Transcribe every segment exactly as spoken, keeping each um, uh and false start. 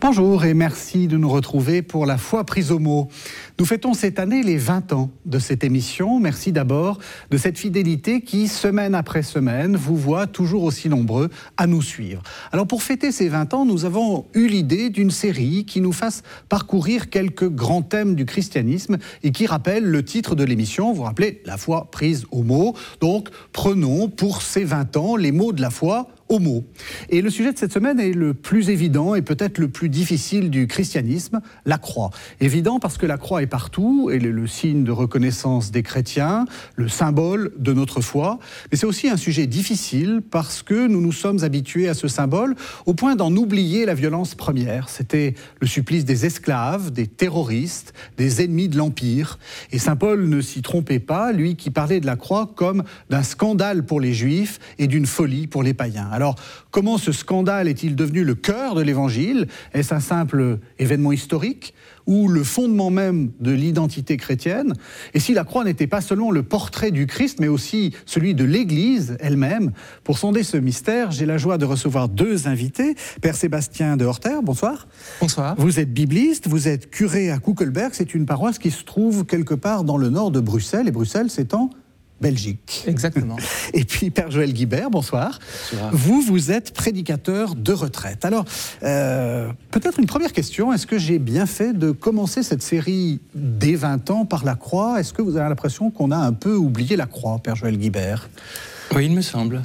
Bonjour et merci de nous retrouver pour La foi prise au mot. Nous fêtons cette année les vingt ans de cette émission. Merci d'abord de cette fidélité qui, semaine après semaine, vous voit toujours aussi nombreux à nous suivre. Alors pour fêter ces vingt ans, nous avons eu l'idée d'une série qui nous fasse parcourir quelques grands thèmes du christianisme et qui rappelle le titre de l'émission. Vous vous rappelez, La foi prise au mot. Donc prenons pour ces vingt ans les mots de la foi au mot. Et le sujet de cette semaine est le plus évident et peut-être le plus difficile du christianisme, la croix. Évident parce que la croix est partout, elle est le signe de reconnaissance des chrétiens, le symbole de notre foi, mais c'est aussi un sujet difficile parce que nous nous sommes habitués à ce symbole au point d'en oublier la violence première. C'était le supplice des esclaves, des terroristes, des ennemis de l'Empire. Et saint Paul ne s'y trompait pas, lui qui parlait de la croix comme d'un scandale pour les Juifs et d'une folie pour les païens. Alors, comment ce scandale est-il devenu le cœur de l'Évangile ? Est-ce un simple événement historique ou le fondement même de l'identité chrétienne ? Et si la croix n'était pas seulement le portrait du Christ, mais aussi celui de l'Église elle-même ? Pour sonder ce mystère, j'ai la joie de recevoir deux invités. Père Sébastien de Horter, bonsoir. Bonsoir. Vous êtes bibliste, vous êtes curé à Koekelberg, c'est une paroisse qui se trouve quelque part dans le nord de Bruxelles, et Bruxelles, c'est en Belgique. Exactement. Et puis Père Joël Guibert, bonsoir. Bonsoir. Vous, vous êtes prédicateur de retraite. Alors, euh, peut-être une première question, est-ce que j'ai bien fait de commencer cette série dès vingt ans par la croix ? Est-ce que vous avez l'impression qu'on a un peu oublié la croix, Père Joël Guibert ? Oui, il me semble.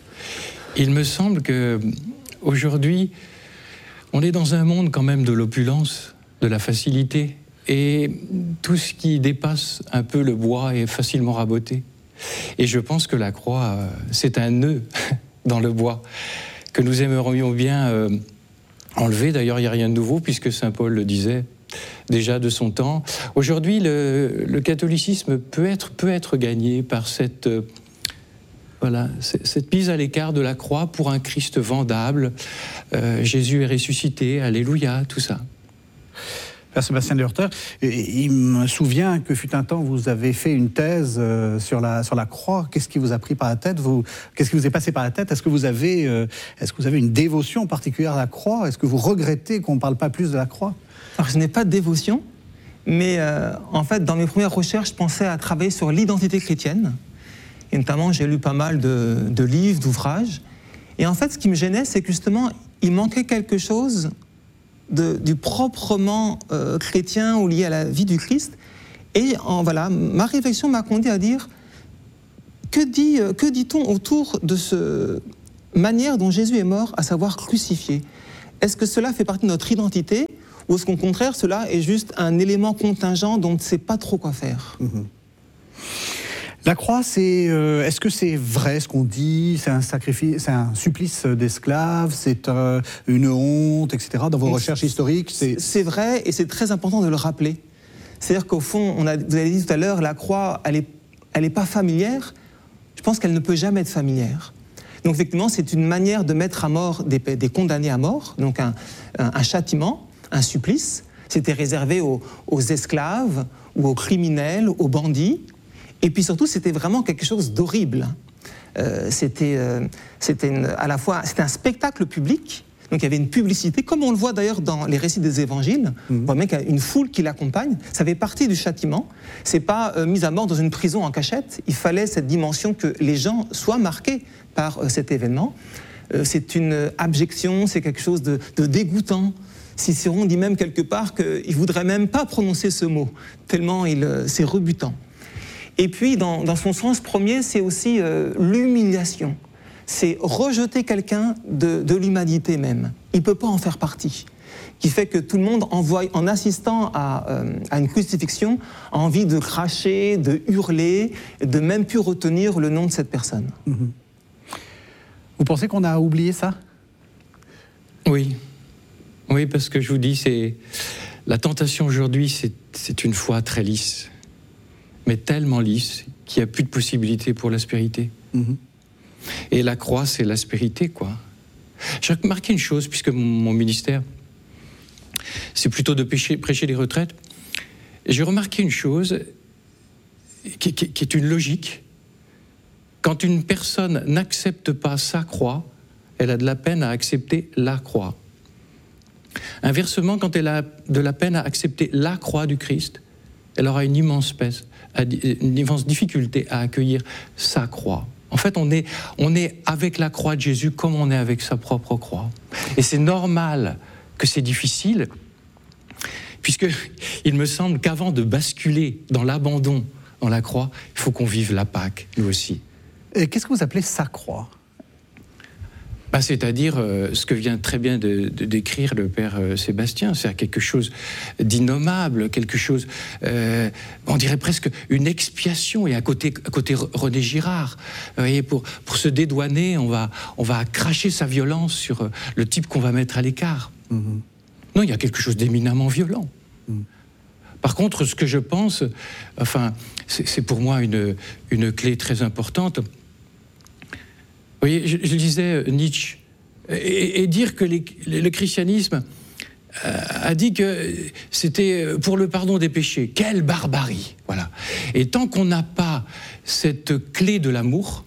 Il me semble que aujourd'hui, on est dans un monde quand même de l'opulence, de la facilité, et tout ce qui dépasse un peu le bois est facilement raboté. Et je pense que la croix, c'est un nœud dans le bois que nous aimerions bien euh, enlever. D'ailleurs, il n'y a rien de nouveau, puisque saint Paul le disait déjà de son temps. Aujourd'hui, le, le catholicisme peut être, peut être gagné par cette, euh, voilà, cette mise à l'écart de la croix pour un Christ vendable. Euh, Jésus est ressuscité, alléluia, tout ça. Père Sébastien de Horter, il me souvient que fut un temps, vous avez fait une thèse sur la, sur la croix. Qu'est-ce qui vous a pris par la tête vous, Qu'est-ce qui vous est passé par la tête ? Est-ce que vous avez, est-ce que vous avez une dévotion particulière à la croix ? Est-ce que vous regrettez qu'on ne parle pas plus de la croix ? Alors, je n'ai pas de dévotion, mais euh, en fait, dans mes premières recherches, je pensais à travailler sur l'identité chrétienne. Et notamment, j'ai lu pas mal de, de livres, d'ouvrages. Et en fait, ce qui me gênait, c'est que justement, il manquait quelque chose De, du proprement euh, chrétien ou lié à la vie du Christ. Et en, voilà, ma réflexion m'a conduit à dire que, dit, euh, que dit-on autour de cette manière dont Jésus est mort, à savoir crucifié ? Est-ce que cela fait partie de notre identité ou est-ce qu'au contraire, cela est juste un élément contingent dont on ne sait pas trop quoi faire ? Mmh. La croix, c'est, euh, est-ce que c'est vrai ce qu'on dit ? C'est un sacrifice, c'est un supplice d'esclaves, c'est euh, une honte, et cetera. Dans vos Donc, recherches historiques, c'est... C'est vrai et c'est très important de le rappeler. C'est-à-dire qu'au fond, on a, vous avez dit tout à l'heure, la croix, elle n'est elle est pas familière. Je pense qu'elle ne peut jamais être familière. Donc effectivement, c'est une manière de mettre à mort des, des condamnés à mort, donc un, un, un châtiment, un supplice. C'était réservé aux, aux esclaves ou aux criminels, aux bandits. Et puis surtout, c'était vraiment quelque chose d'horrible. Euh, c'était, euh, c'était une, à la fois, c'était un spectacle public, donc il y avait une publicité, comme on le voit d'ailleurs dans les récits des évangiles. Mmh. On voit bien qu'il y a une foule qui l'accompagne. Ça fait partie du châtiment. C'est pas euh, mis à mort dans une prison en cachette. Il fallait cette dimension que les gens soient marqués par euh, cet événement. Euh, c'est une abjection, c'est quelque chose de, de dégoûtant. Cicéron dit même quelque part qu'il ne voudrait même pas prononcer ce mot, tellement il, euh, c'est rebutant. Et puis, dans, dans son sens premier, c'est aussi euh, l'humiliation. C'est rejeter quelqu'un de, de l'humanité même. Il ne peut pas en faire partie. Qui fait que tout le monde, envoie, en assistant à, euh, à une crucifixion, a envie de cracher, de hurler, de même plus retenir le nom de cette personne. Mmh. Vous pensez qu'on a oublié ça ? Oui. Oui, parce que je vous dis, c'est... la tentation aujourd'hui, c'est, c'est une foi très lisse. Mais tellement lisse qu'il n'y a plus de possibilité pour l'aspérité. Mmh. Et la croix, c'est l'aspérité, quoi. J'ai remarqué une chose, puisque mon, mon ministère, c'est plutôt de prêcher, prêcher les retraites. J'ai remarqué une chose qui, qui, qui est une logique. Quand une personne n'accepte pas sa croix, elle a de la peine à accepter la croix. Inversement, quand elle a de la peine à accepter la croix du Christ, elle aura une immense, pèse, une immense difficulté à accueillir sa croix. En fait, on est, on est avec la croix de Jésus comme on est avec sa propre croix. Et c'est normal que c'est difficile, puisqu'il me semble qu'avant de basculer dans l'abandon, dans la croix, il faut qu'on vive la Pâque, nous aussi. Et qu'est-ce que vous appelez sa croix ? Bah, c'est-à-dire euh, ce que vient très bien de, de décrire le père euh, Sébastien, c'est quelque chose d'innommable, quelque chose, euh, on dirait presque une expiation. Et à côté, à côté René Girard, vous voyez, pour, pour se dédouaner, on va, on va cracher sa violence sur euh, le type qu'on va mettre à l'écart. Mmh. Non, il y a quelque chose d'éminemment violent. Mmh. Par contre, ce que je pense, enfin, c'est, c'est pour moi une, une clé très importante. Vous voyez, je, je lisais Nietzsche, et, et dire que les, le christianisme a dit que c'était pour le pardon des péchés. Quelle barbarie, voilà. Et tant qu'on n'a pas cette clé de l'amour,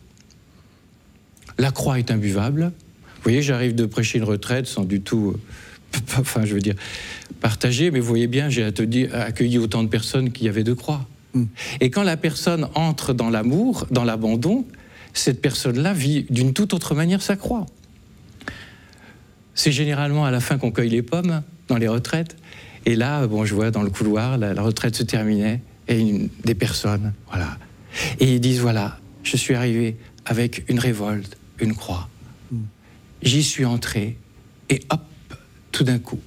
la croix est imbuvable. Vous voyez, j'arrive de prêcher une retraite sans du tout, enfin, je veux dire, partager, mais vous voyez bien, j'ai accueilli autant de personnes qu'il y avait de croix. Mm. Et quand la personne entre dans l'amour, dans l'abandon, cette personne-là vit d'une toute autre manière sa croix. C'est généralement à la fin qu'on cueille les pommes dans les retraites. Et là, bon, je vois dans le couloir, la, la retraite se terminait, et une, des personnes, voilà. Et ils disent, voilà, je suis arrivé avec une révolte, une croix. Mm. J'y suis entré, et hop, tout d'un coup.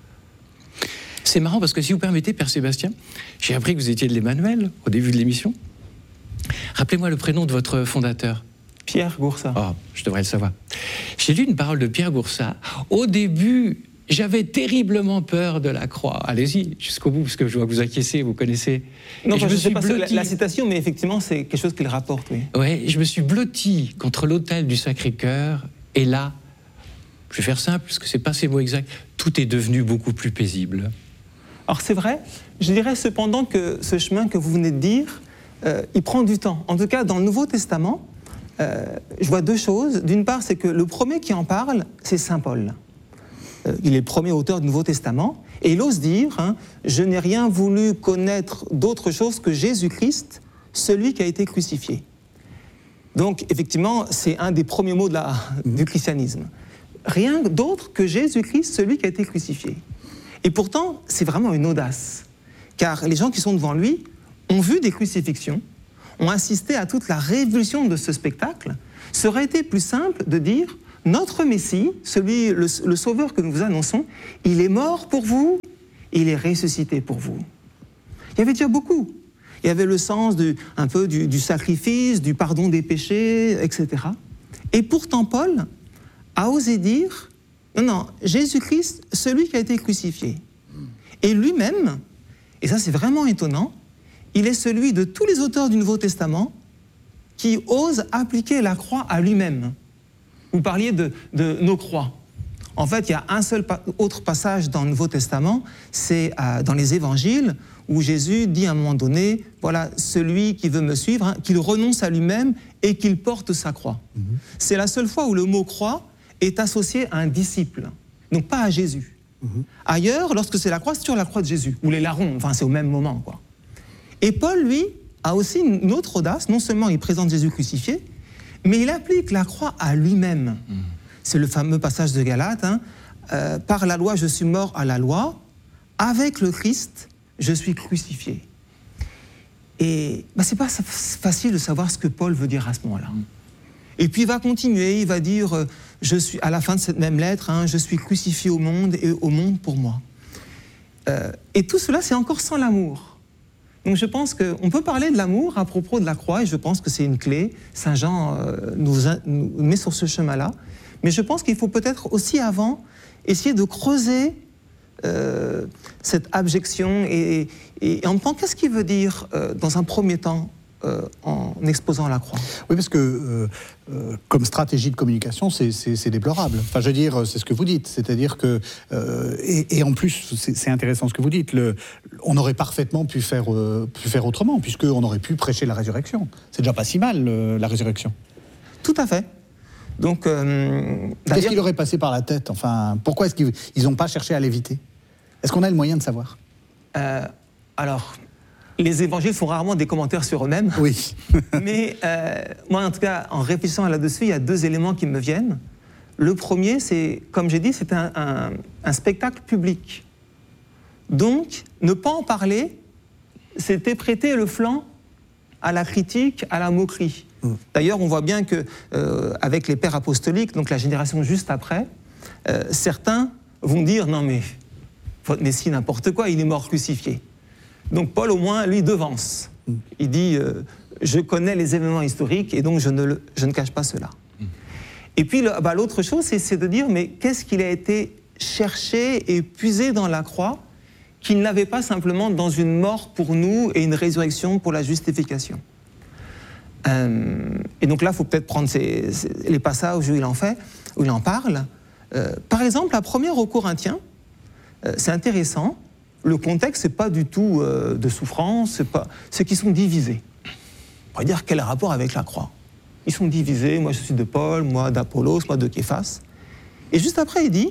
C'est marrant parce que si vous permettez, Père Sébastien, j'ai appris que vous étiez de l'Emmanuel au début de l'émission. Rappelez-moi le prénom de votre fondateur. Pierre Goursat. Oh, je devrais le savoir. J'ai lu une parole de Pierre Goursat. Au début, j'avais terriblement peur de la croix. Allez-y, jusqu'au bout, parce que je vois que vous acquiescez, vous connaissez. Non, je ne sais pas la, la citation, mais effectivement, c'est quelque chose qu'il rapporte, oui. Oui, je me suis blotti contre l'autel du Sacré-Cœur, et là, je vais faire simple, parce que ce n'est pas ces mots exacts, tout est devenu beaucoup plus paisible. Alors c'est vrai, je dirais cependant que ce chemin que vous venez de dire, euh, il prend du temps. En tout cas, dans le Nouveau Testament, euh, je vois deux choses. D'une part, c'est que le premier qui en parle, c'est Saint Paul. Euh, il est le premier auteur du Nouveau Testament, et il ose dire, hein, « Je n'ai rien voulu connaître d'autre chose que Jésus-Christ, celui qui a été crucifié. » Donc, effectivement, c'est un des premiers mots de la, du christianisme. Rien d'autre que Jésus-Christ, celui qui a été crucifié. Et pourtant, c'est vraiment une audace, car les gens qui sont devant lui ont vu des crucifixions, ont assisté à toute la révolution de ce spectacle. Ça aurait été plus simple de dire « Notre Messie, celui, le, le Sauveur que nous vous annonçons, il est mort pour vous, il est ressuscité pour vous. » Il y avait déjà beaucoup. Il y avait le sens du, un peu du, du sacrifice, du pardon des péchés, et cetera. Et pourtant, Paul a osé dire « Non, non, Jésus-Christ, celui qui a été crucifié. » Et lui-même, et ça c'est vraiment étonnant, il est celui de tous les auteurs du Nouveau Testament qui ose appliquer la croix à lui-même. Vous parliez de, de nos croix. En fait, il y a un seul pa- autre passage dans le Nouveau Testament, c'est euh, dans les Évangiles, où Jésus dit à un moment donné, voilà, celui qui veut me suivre, hein, qu'il renonce à lui-même et qu'il porte sa croix. Mm-hmm. C'est la seule fois où le mot croix est associé à un disciple, donc pas à Jésus. Mm-hmm. Ailleurs, lorsque c'est la croix, c'est sur la croix de Jésus, ou les larrons, enfin c'est au même moment, quoi. Et Paul, lui, a aussi une autre audace, non seulement il présente Jésus crucifié, mais il applique la croix à lui-même. Mm. C'est le fameux passage de Galates, hein, euh, « Par la loi, je suis mort à la loi, avec le Christ, je suis crucifié. » Et bah, c'est pas facile de savoir ce que Paul veut dire à ce moment-là. Mm. Et puis il va continuer, il va dire, euh, je suis, à la fin de cette même lettre, hein, « Je suis crucifié au monde et au monde pour moi. Euh, » Et tout cela, c'est encore sans l'amour. Donc je pense qu'on peut parler de l'amour à propos de la croix, et je pense que c'est une clé. Saint Jean euh, nous, a, nous met sur ce chemin-là. Mais je pense qu'il faut peut-être aussi avant essayer de creuser euh, cette abjection et, et, et en même temps, qu'est-ce qu'il veut dire euh, dans un premier temps euh, en exposant la croix? Oui, parce que euh, euh, comme stratégie de communication, c'est, c'est, c'est déplorable. Enfin, je veux dire, c'est ce que vous dites. C'est-à-dire que, euh, et, et en plus, c'est, c'est intéressant ce que vous dites, le, on aurait parfaitement pu faire, euh, pu faire autrement, puisqu'on aurait pu prêcher la résurrection. C'est déjà pas si mal, euh, la résurrection. Tout à fait. Donc, euh, qu'est-ce qui leur est passé par la tête? Enfin, pourquoi est-ce qu'ils n'ont pas cherché à l'éviter? Est-ce qu'on a le moyen de savoir? euh, Alors, les évangiles font rarement des commentaires sur eux-mêmes. Oui. Mais euh, moi, en tout cas, en réfléchissant là-dessus, il y a deux éléments qui me viennent. Le premier, c'est, comme j'ai dit, c'est un, un, un spectacle public. Donc, ne pas en parler, c'était prêter le flanc à la critique, à la moquerie. Mmh. D'ailleurs, on voit bien que, euh, avec les pères apostoliques, donc la génération juste après, euh, certains vont dire « Non mais, votre Messie, n'importe quoi, il est mort crucifié ». Donc Paul, au moins, lui, devance. Mmh. Il dit euh, « Je connais les événements historiques et donc je ne, le, je ne cache pas cela. Mmh. » Et puis, le, bah, l'autre chose, c'est, c'est de dire « Mais qu'est-ce qu'il a été cherché et puisé dans la croix qu'il n'avait pas simplement dans une mort pour nous et une résurrection pour la justification ?» euh, Et donc là, il faut peut-être prendre ces, ces, les passages où il en fait, où il en parle. Euh, par exemple, la première aux Corinthiens, euh, c'est intéressant. Le contexte, c'est pas du tout euh, de souffrance, c'est pas, c'est qu'ils sont divisés. On pourrait dire quel rapport avec la croix. Ils sont divisés. Moi, je suis de Paul, moi d'Apollos, moi de Képhas. Et juste après, il dit.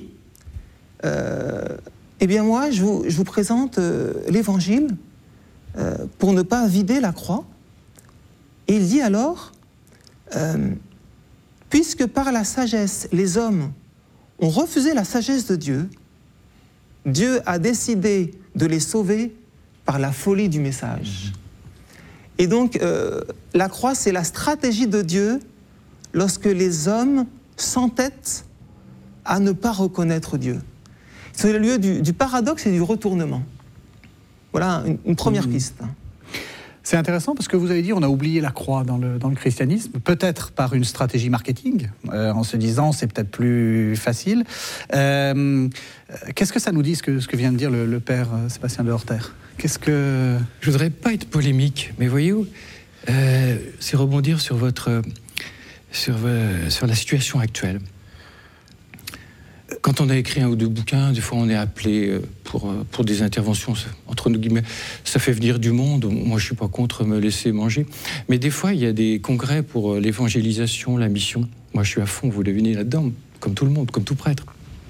Euh, Eh bien moi, je vous, je vous présente euh, l'Évangile euh, pour ne pas vider la croix. Et il dit alors, euh, puisque par la sagesse, les hommes ont refusé la sagesse de Dieu, Dieu a décidé de les sauver par la folie du message. Et donc, euh, la croix, c'est la stratégie de Dieu lorsque les hommes s'entêtent à ne pas reconnaître Dieu. C'est le lieu du, du paradoxe et du retournement. Voilà une, une première mmh. piste. C'est intéressant parce que vous avez dit on a oublié la croix dans le, dans le christianisme, peut-être par une stratégie marketing, euh, en se disant c'est peut-être plus facile. Euh, qu'est-ce que ça nous dit, ce que, ce que vient de dire le, le père Sébastien de Horter? Qu'est-ce que... Je voudrais pas être polémique, mais voyez-vous, euh, c'est rebondir sur, votre, sur, euh, sur la situation actuelle. Quand on a écrit un ou deux bouquins, des fois on est appelé pour, pour des interventions, entre nous guillemets, ça fait venir du monde. Moi, je suis pas contre me laisser manger. Mais des fois, il y a des congrès pour l'évangélisation, la mission. Moi, je suis à fond, vous devinez, là-dedans, comme tout le monde, comme tout prêtre.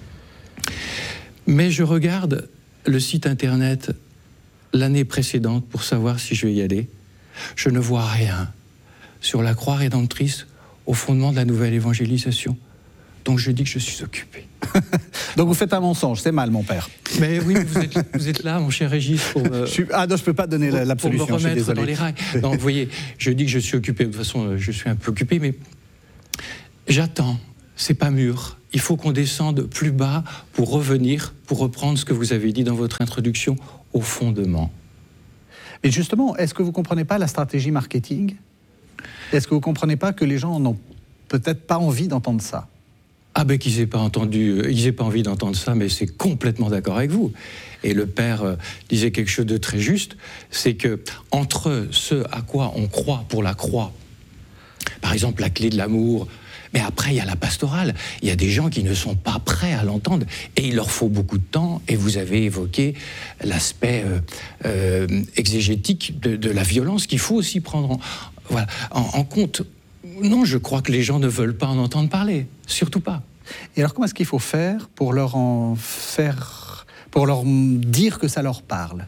Mais je regarde le site internet l'année précédente pour savoir si je vais y aller. Je ne vois rien sur la croix rédemptrice au fondement de la nouvelle évangélisation. Donc je dis que je suis occupé. Donc vous faites un mensonge, c'est mal, mon père. Mais oui, vous êtes, vous êtes là, mon cher Régis, pour me... Je suis, ah non, je ne peux pas donner pour, l'absolution, pour me remettre je suis désolé. dans les rails. Non, vous voyez, je dis que je suis occupé, de toute façon, je suis un peu occupé, mais j'attends, c'est pas mûr. Il faut qu'on descende plus bas pour revenir, pour reprendre ce que vous avez dit dans votre introduction, au fondement. Mais justement, est-ce que vous ne comprenez pas la stratégie marketing? Est-ce que vous ne comprenez pas que les gens n'ont peut-être pas envie d'entendre ça? Ah ben qu'ils n'aient pas entendu, ils n'aient pas envie d'entendre ça, mais c'est complètement d'accord avec vous. Et le père euh, disait quelque chose de très juste, c'est que entre ce à quoi on croit pour la croix, par exemple la clé de l'amour, mais après il y a la pastorale, il y a des gens qui ne sont pas prêts à l'entendre et il leur faut beaucoup de temps. Et vous avez évoqué l'aspect euh, euh, exégétique de, de la violence qu'il faut aussi prendre en, voilà, en, en compte. Non, je crois que les gens ne veulent pas en entendre parler, surtout pas. Et alors, comment est-ce qu'il faut faire pour leur en faire, pour leur dire que ça leur parle?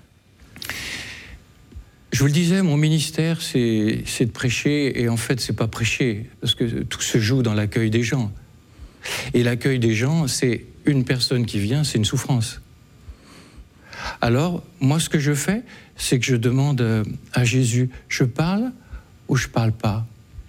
Je vous le disais, mon ministère, c'est, c'est de prêcher, et en fait, c'est pas prêcher, parce que tout se joue dans l'accueil des gens. Et l'accueil des gens, c'est une personne qui vient, c'est une souffrance. Alors, moi, ce que je fais, c'est que je demande à Jésus, je parle ou je parle pas?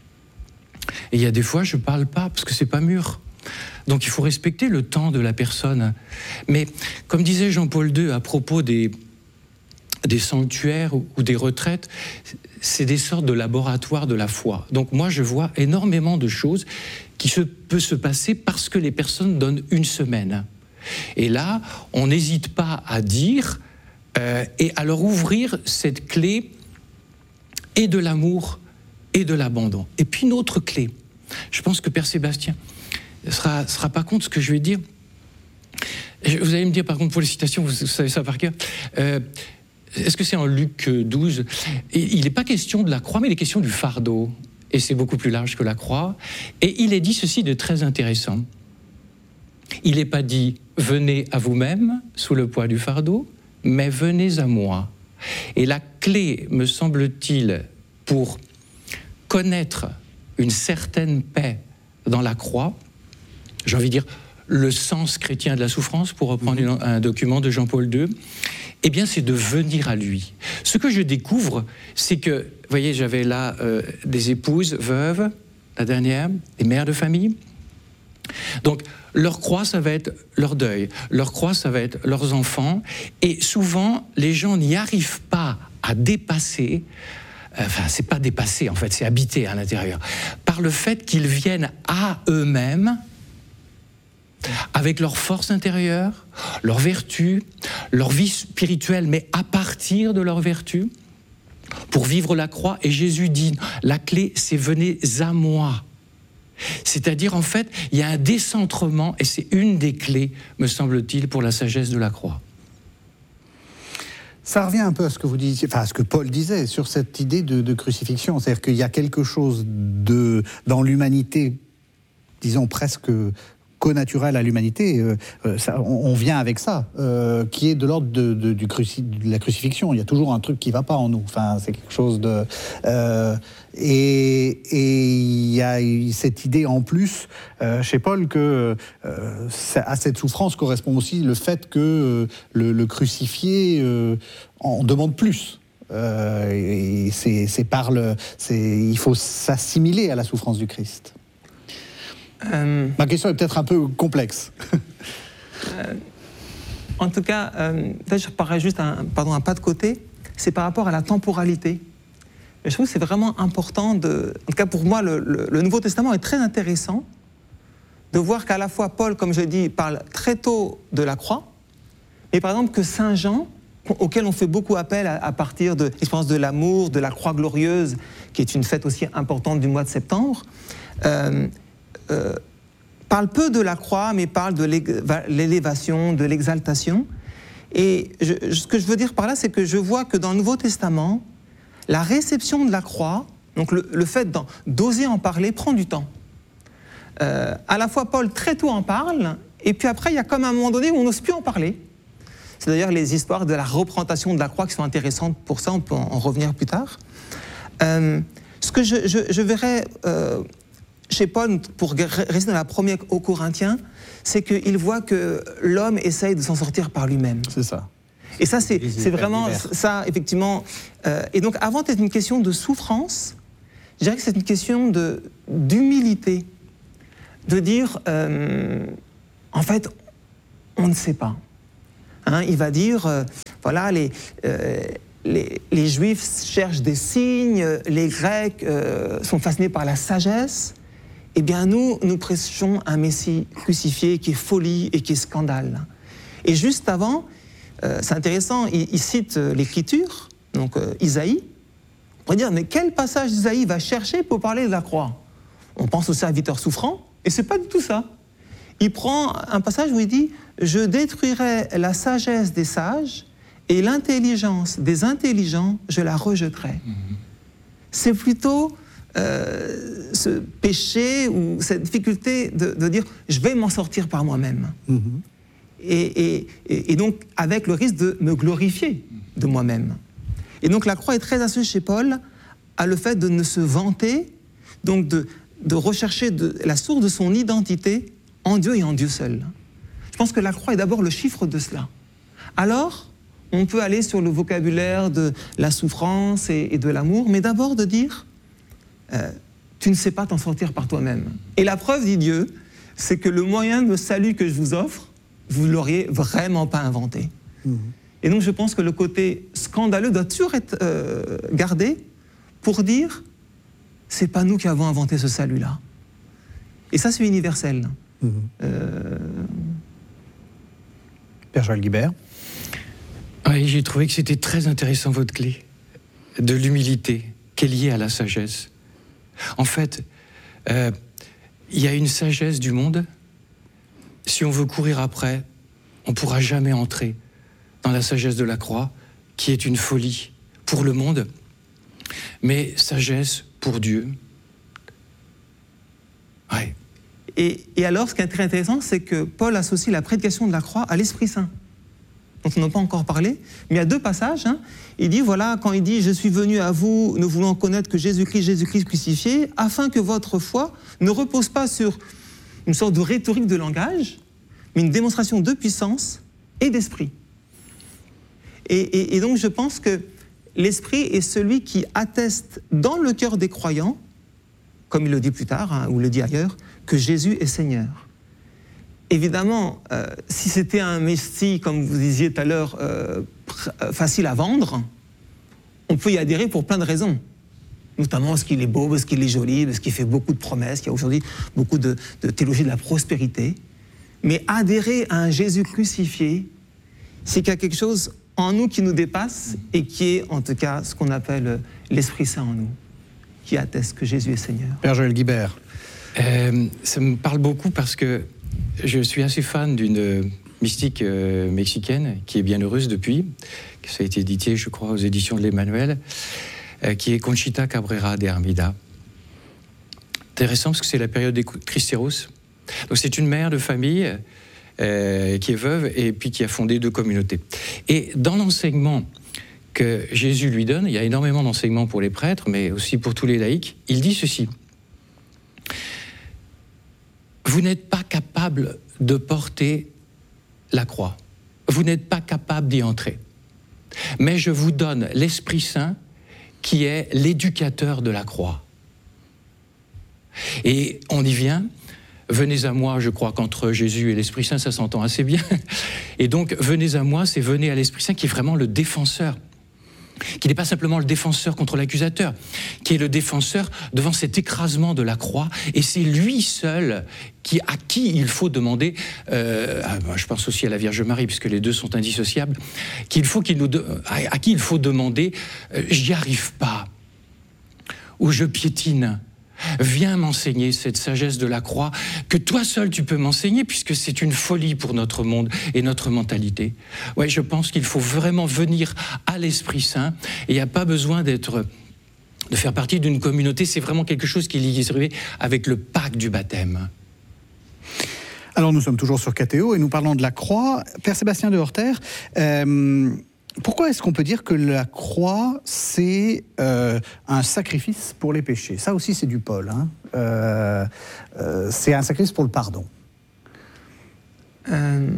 Et il y a des fois, je ne parle pas, parce que ce n'est pas mûr. Donc il faut respecter le temps de la personne. Mais comme disait Jean-Paul deux à propos des, des sanctuaires ou, ou des retraites, c'est des sortes de laboratoires de la foi. Donc moi, je vois énormément de choses qui se, peuvent se passer parce que les personnes donnent une semaine. Et là, on n'hésite pas à dire euh, et à leur ouvrir cette clé et de l'amour et de l'abandon. Et puis une autre clé, je pense que Père Sébastien ne sera, sera pas contre ce que je vais dire. Vous allez me dire, par contre, pour les citations, vous savez ça par cœur, euh, est-ce que c'est en Luc douze? Il n'est pas question de la croix, mais il est question du fardeau. et c'est beaucoup plus large que la croix. Et il est dit ceci de très intéressant. Il n'est pas dit « venez à vous-même sous le poids du fardeau », mais « venez à moi ». Et la clé, me semble-t-il, pour connaître une certaine paix dans la croix, j'ai envie de dire le sens chrétien de la souffrance, pour reprendre mmh. un document de Jean-Paul deux, eh bien c'est de venir à lui. Ce que je découvre, c'est que, vous voyez, j'avais là euh, des épouses veuves, la dernière, des mères de famille. Donc, leur croix, ça va être leur deuil. Leur croix, ça va être leurs enfants. Et souvent, les gens n'y arrivent pas à dépasser, enfin, c'est pas dépasser, en fait, c'est habiter à l'intérieur, par le fait qu'ils viennent à eux-mêmes, avec leur force intérieure, leur vertu, leur vie spirituelle, mais à partir de leur vertu, pour vivre la croix. Et Jésus dit, la clé, c'est « venez à moi ». C'est-à-dire, en fait, il y a un décentrement, et c'est une des clés, me semble-t-il, pour la sagesse de la croix. Ça revient un peu à ce que vous disiez, enfin à ce que Paul disait sur cette idée de, de crucifixion. C'est-à-dire qu'il y a quelque chose de, dans l'humanité, disons presque connaturel à l'humanité, euh, ça, on, on vient avec ça, euh, qui est de l'ordre de, de, du cruci, de la crucifixion. Il y a toujours un truc qui ne va pas en nous. Enfin, c'est quelque chose de... Euh, et, et il y a cette idée en plus, euh, chez Paul, que euh, à cette souffrance correspond aussi le fait que euh, le, le crucifié euh, en demande plus. Euh, et c'est, c'est par le... C'est, il faut s'assimiler à la souffrance du Christ. Euh, Ma question est peut-être un peu complexe. euh, en tout cas, euh, je parais juste un, pardon, un pas de côté, c'est par rapport à la temporalité. Et je trouve que c'est vraiment important, de, en tout cas pour moi, le, le, le Nouveau Testament est très intéressant de voir qu'à la fois Paul, comme je dis, parle très tôt de la croix, et par exemple que Saint Jean, auquel on fait beaucoup appel à, à partir de l'expérience de l'amour, de la croix glorieuse, qui est une fête aussi importante du mois de septembre, euh, Euh, parle peu de la croix, mais parle de l'élévation, de l'exaltation. Et je, ce que je veux dire par là, c'est que je vois que dans le Nouveau Testament, la réception de la croix, donc le, le fait d'oser en parler, prend du temps. Euh, à la fois, Paul très tôt en parle, et puis après, il y a comme un moment donné où on n'ose plus en parler. C'est d'ailleurs les histoires de la représentation de la croix qui sont intéressantes pour ça, on peut en, en revenir plus tard. Euh, ce que je, je, je verrais... Euh, chez Paul, pour rester dans la première aux Corinthiens, c'est qu'il voit que l'homme essaye de s'en sortir par lui-même. C'est ça. Et ça, c'est, c'est vraiment ça, effectivement. Euh, et donc, avant d'être une question de souffrance, je dirais que c'est une question de, d'humilité. De dire, euh, en fait, on ne sait pas. Hein, il va dire, euh, voilà, les... Euh, Les, les Juifs cherchent des signes, les Grecs euh, sont fascinés par la sagesse. Eh bien, nous, nous prêchons un Messie crucifié qui est folie et qui est scandale. Et juste avant, euh, c'est intéressant, il, il cite euh, l'Écriture, donc euh, Isaïe. On pourrait dire, mais quel passage d'Isaïe va chercher pour parler de la croix? On pense au serviteur souffrant, et c'est pas du tout ça. Il prend un passage où il dit « Je détruirai la sagesse des sages, et l'intelligence des intelligents, je la rejetterai. Mmh. » C'est plutôt euh, ce péché ou cette difficulté de, de dire « je vais m'en sortir par moi-même. Mmh. » et, et, et donc avec le risque de me glorifier de moi-même. Et donc la croix est très associée chez Paul à le fait de ne se vanter, donc de, de rechercher de, la source de son identité en Dieu et en Dieu seul. Je pense que la croix est d'abord le chiffre de cela. Alors, on peut aller sur le vocabulaire de la souffrance et, et de l'amour, mais d'abord de dire euh, « tu ne sais pas t'en sortir par toi-même ». Et la preuve, dit Dieu, c'est que le moyen de salut que je vous offre, vous ne l'auriez vraiment pas inventé. Mmh. Et donc je pense que le côté scandaleux doit toujours être euh, gardé pour dire « c'est pas nous qui avons inventé ce salut-là ». Et ça, c'est universel. Mmh. Euh... Père Joël Guibert. Oui, j'ai trouvé que c'était très intéressant, votre clé, de l'humilité, qui est liée à la sagesse. En fait, euh, il y a une sagesse du monde. Si on veut courir après, on ne pourra jamais entrer dans la sagesse de la croix, qui est une folie pour le monde, mais sagesse pour Dieu. Ouais. Et, et alors, ce qui est très intéressant, c'est que Paul associe la prédication de la croix à l'Esprit Saint, dont on n'a pas encore parlé, mais il y a deux passages. Hein. Il dit, voilà, quand il dit « Je suis venu à vous, ne voulant connaître que Jésus-Christ, Jésus-Christ crucifié, afin que votre foi ne repose pas sur une sorte de rhétorique de langage, mais une démonstration de puissance et d'esprit. » Et, et, et donc, je pense que l'Esprit est celui qui atteste dans le cœur des croyants, comme il le dit plus tard, hein, ou le dit ailleurs, que Jésus est Seigneur. Évidemment, euh, si c'était un Messie, comme vous disiez tout à l'heure, euh, facile à vendre, on peut y adhérer pour plein de raisons. Notamment parce qu'il est beau, parce qu'il est joli, parce qu'il fait beaucoup de promesses. Il y a aujourd'hui beaucoup de, de théologie de la prospérité. Mais adhérer à un Jésus crucifié, c'est qu'il y a quelque chose en nous qui nous dépasse et qui est, en tout cas, ce qu'on appelle l'Esprit Saint en nous, qui atteste que Jésus est Seigneur. Père Joël Guibert. Euh, ça me parle beaucoup parce que je suis assez fan d'une mystique euh, mexicaine qui est bienheureuse depuis, que ça a été édité, je crois, aux éditions de l'Emmanuel, euh, qui est Conchita Cabrera de Armida. Intéressant parce que c'est la période des Cristeros. Donc c'est une mère de famille euh, qui est veuve et puis qui a fondé deux communautés. Et dans l'enseignement que Jésus lui donne, il y a énormément d'enseignements pour les prêtres, mais aussi pour tous les laïcs, il dit ceci. Vous n'êtes pas capable de porter la croix. Vous n'êtes pas capable d'y entrer. Mais je vous donne l'Esprit Saint qui est l'éducateur de la croix. Et on y vient. Venez à moi, je crois qu'entre Jésus et l'Esprit Saint, ça s'entend assez bien. Et donc, venez à moi, c'est venez à l'Esprit Saint qui est vraiment le défenseur. Qui n'est pas simplement le défenseur contre l'accusateur, qui est le défenseur devant cet écrasement de la croix, et c'est lui seul qui, à qui il faut demander, euh, je pense aussi à la Vierge Marie, puisque les deux sont indissociables, qu'il faut qu'il nous de, à, à qui il faut demander euh, « j'y arrive pas » ou « je piétine ». Viens m'enseigner cette sagesse de la croix que toi seul tu peux m'enseigner puisque c'est une folie pour notre monde et notre mentalité. Ouais, je pense qu'il faut vraiment venir à l'Esprit Saint et il n'y a pas besoin d'être, de faire partie d'une communauté, c'est vraiment quelque chose qui est lié avec le pacte du baptême. Alors nous sommes toujours sur K T O et nous parlons de la croix. Père Sébastien de Horter, euh, pourquoi est-ce qu'on peut dire que la croix, c'est euh, un sacrifice pour les péchés? Ça aussi, c'est du Paul. Hein. Euh, euh, c'est un sacrifice pour le pardon. Euh...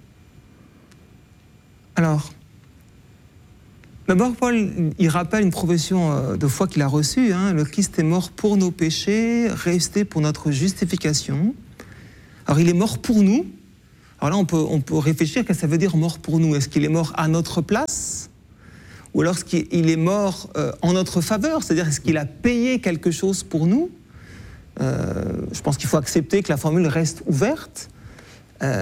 Alors, d'abord, Paul, il rappelle une profession de foi qu'il a reçue. Hein. Le Christ est mort pour nos péchés, resté pour notre justification. Alors, il est mort pour nous. Alors là, on peut, on peut réfléchir que ça veut dire mort pour nous. Est-ce qu'il est mort à notre place? Ou alors est-ce qu'il est mort euh, en notre faveur? C'est-à-dire, est-ce qu'il a payé quelque chose pour nous? euh, Je pense qu'il faut accepter que la formule reste ouverte. Euh,